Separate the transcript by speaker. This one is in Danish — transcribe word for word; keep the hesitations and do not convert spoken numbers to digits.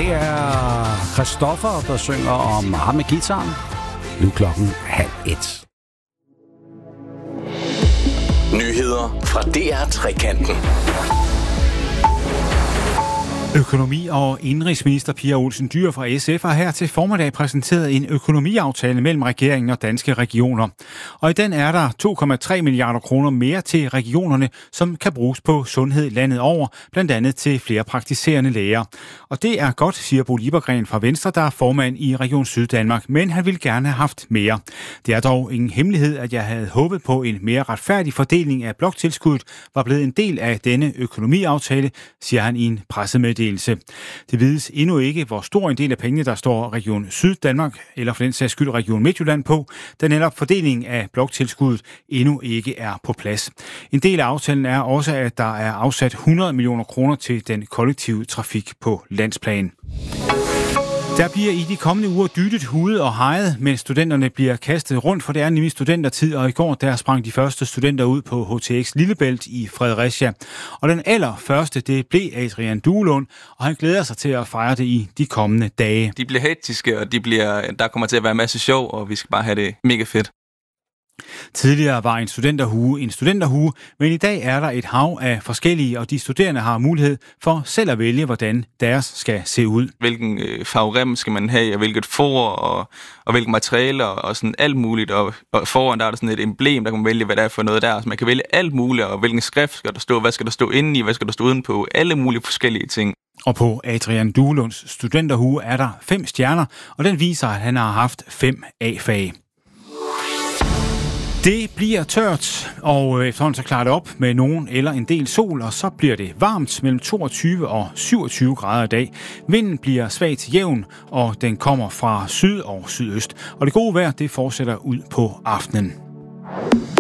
Speaker 1: det er Christoffer, der synger om ham med guitaren. Nu er klokken halv et.
Speaker 2: Nyheder fra D R Trekanten.
Speaker 3: Økonomi- og indenrigsminister Pia Olsen Dyhr fra S F har her til formiddag præsenteret en økonomiaftale mellem regeringen og danske regioner. Og i den er der to komma tre milliarder kroner mere til regionerne, som kan bruges på sundhed landet over, blandt andet til flere praktiserende læger. Og det er godt, siger Bo Liebergreen fra Venstre, der er formand i Region Syddanmark, men han ville gerne have haft mere. Det er dog ingen hemmelighed, at jeg havde håbet på en mere retfærdig fordeling af bloktilskuddet, var blevet en del af denne økonomiaftale, siger han i en pressemeddelelse. Det vides endnu ikke, hvor stor en del af pengene, der står Region Syddanmark, eller for den sags skyld Region Midtjylland på, da netop fordelingen af bloktilskuddet endnu ikke er på plads. En del af aftalen er også, at der er afsat hundrede millioner kroner til den kollektive trafik på landsplan. Der bliver i de kommende uger dyttet, hudet og hejet, mens studenterne bliver kastet rundt, for det er nemlig studentertid, og i går der sprang de første studenter ud på H T X Lillebælt i Fredericia. Og den allerførste, det blev Adrian Duelund, og han glæder sig til at fejre det i de kommende dage.
Speaker 4: De bliver hektiske, og de bliver, der kommer til at være en masse sjov, og vi skal bare have det mega fedt.
Speaker 3: Tidligere var en studenterhue en studenterhue, men i dag er der et hav af forskellige, og de studerende har mulighed for selv at vælge, hvordan deres skal se ud.
Speaker 4: Hvilken øh, farverem skal man have, og hvilket for, og, og hvilke materialer, og sådan alt muligt. Og, og foran der er der sådan et emblem, der kan man vælge, hvad der er for noget der. Så man kan vælge alt muligt, og hvilken skrift skal der stå, hvad skal der stå inde i, hvad skal der stå udenpå, alle mulige forskellige ting.
Speaker 3: Og på Adrian Duelunds studenterhue er der fem stjerner, og den viser, at han har haft fem A-fag. Det bliver tørt, og efterhånden så klarer det op med nogen eller en del sol, og så bliver det varmt mellem toogtyve og syvogtyve grader i dag. Vinden bliver svagt jævn, og den kommer fra syd og sydøst. Og det gode vejr, det fortsætter ud på aftenen.